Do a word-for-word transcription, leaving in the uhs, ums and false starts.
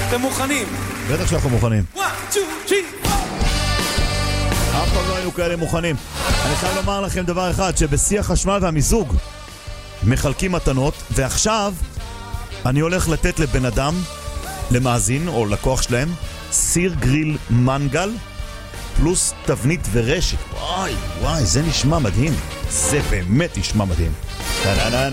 אתם מוכנים? בטח שאנחנו מוכנים. one, two, three, four. אף פעם לא היינו כאלה מוכנים. אני חייב לומר לכם דבר אחד, שבשיא החשמל והמיזוג מחלקים מתנות, ועכשיו אני הולך לתת לבן אדם, למאזין או לקוח שלהם, סיר גריל מנגל פלוס תבנית ורשת. וואי וואי, זה נשמע מדהים. זה באמת נשמע מדהים.